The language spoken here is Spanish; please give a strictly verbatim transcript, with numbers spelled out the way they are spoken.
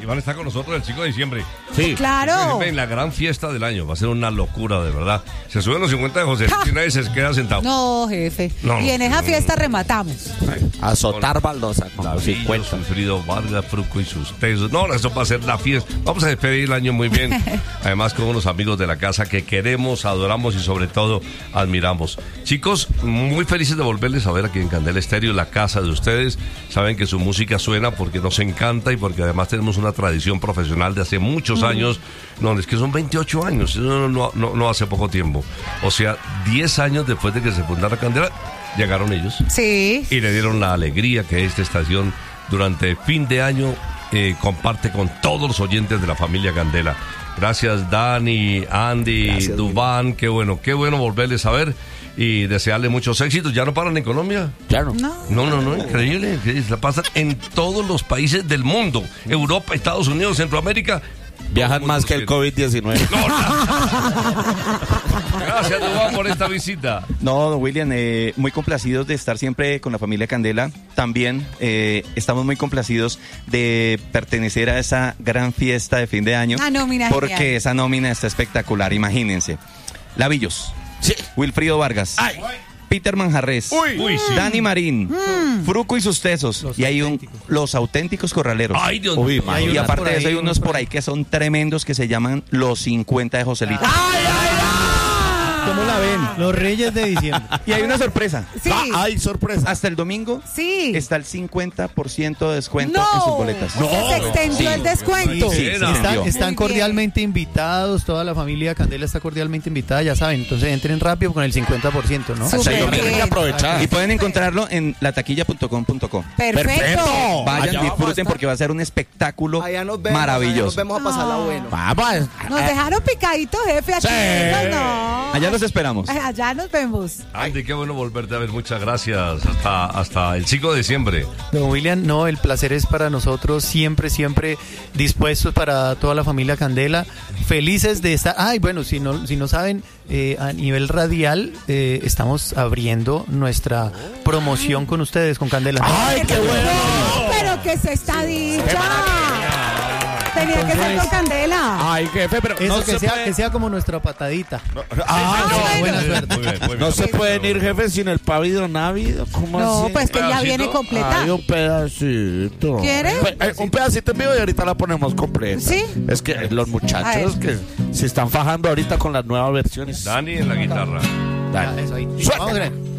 van a estar con nosotros el cinco de diciembre. Sí. Claro. En la gran fiesta del año. Va a ser una locura, de verdad. Se suben los cincuenta de José y nadie se queda sentado. No, jefe. No, y en esa no, fiesta rematamos. Azotar baldosa con los David, cincuenta. Wilfrido Vargas, Fruco y sus tesos. No, eso va a ser la fiesta. Vamos a despedir el año muy bien. Además, con unos amigos de la casa que queremos, adoramos y sobre todo admiramos. Chicos, muy felices de volverles a ver aquí en Candela Estéreo, la casa de ustedes. Saben que su música suena porque nos encanta y porque además tenemos una tradición profesional de hace muchos años. No, es que son veintiocho años, no, no, no, no hace poco tiempo. O sea, diez años después de que se fundara Candela, llegaron ellos. Sí. Y le dieron la alegría que esta estación durante fin de año eh, comparte con todos los oyentes de la familia Candela. Gracias Dani, Andy, Gracias, Dubán, qué bueno, qué bueno volverles a ver y desearle muchos éxitos. ¿Ya no paran en Colombia? Ya no. No, No, no, no, increíble, increíble. La pasan en todos los países del mundo, Europa, Estados Unidos, Centroamérica. Viajan más que el COVID diecinueve. No, no. Gracias, Dubán, por esta visita. No, don William, eh, muy complacidos de estar siempre con la familia Candela. También eh, estamos muy complacidos de pertenecer a esa gran fiesta de fin de año. Ah, nómina porque genial. esa nómina está espectacular, imagínense. Lavillos, Sí. Wilfrido Vargas, Ay. Peter Manjarres, Uy. Uy, sí. Dani Marín, Mm. Fruco y sus tesos, Los y hay un, auténticos. los auténticos corraleros. Ay, Dios Uy, mío. man. Hay Y unos aparte por de eso hay ahí, unos por ahí que son tremendos que se llaman los cincuenta de Joselito. ¿Cómo la ven? Los Reyes de diciembre. Y hay una sorpresa. Sí. Ah, ay, sorpresa. Hasta el domingo Sí. está el cincuenta por ciento de descuento No. en sus boletas. O sea, se extendió Sí. el descuento. Sí, sí, Están- sí, Están, sí. están Muy cordialmente invitados, toda la familia Candela está cordialmente invitada, ya saben, entonces entren rápido con el cincuenta por ciento, ¿no? Súper Hasta el domingo. bien. Hay que aprovechar. Y pueden encontrarlo en la taquilla punto com punto co. Perfecto. Vayan, Allá vamos a disfruten estar. porque va a ser un espectáculo Allá nos vemos, allá maravilloso. nos vemos a pasarla Ah. bueno. Vamos. Nos dejaron picaditos, jefe, aquí. Sí. No, no. Allá los esperamos. Ay, allá nos vemos. Andy, qué bueno volverte a ver. Muchas gracias. Hasta, hasta el cinco de diciembre. Don William, no, el placer es para nosotros, siempre, siempre dispuestos para toda la familia Candela, felices de estar. Ay, bueno, si no, si no saben, eh, a nivel radial eh, estamos abriendo nuestra promoción con ustedes, con Candela. Ay, qué bueno. No, pero que se está dicha. Tenía que ser con Candela. Ay, jefe, pero Eso no que se sea, puede... que sea como nuestra patadita. Ah, Ah, no, bueno. buena Muy bien, suerte. muy bien, muy bien. no se pueden ir, jefe, sin el pavido návido. ¿Cómo No, así? pues que ya ¿Pedacito? viene completa. Ay, un pedacito. ¿Quiere? Pe- eh, un pedacito en vivo y ahorita la ponemos completa. ¿Sí? Es que los muchachos A que se están fajando ahorita con las nuevas versiones. Dani en la guitarra. Dale. Ya, eso ahí. Suéltala. Vamos, Gren.